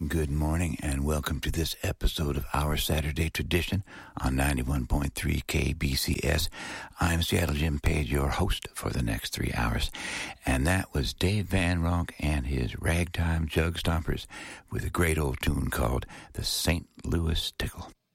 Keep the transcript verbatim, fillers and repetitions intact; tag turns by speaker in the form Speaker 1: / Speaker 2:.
Speaker 1: Good morning and welcome to this episode of Our Saturday Tradition on ninety-one point three K B C S. I'm Seattle Jim Page, your host for the next three hours. And that was Dave Van Ronk and his Ragtime Jug Stompers with a great old tune called the Saint Louis Tickle.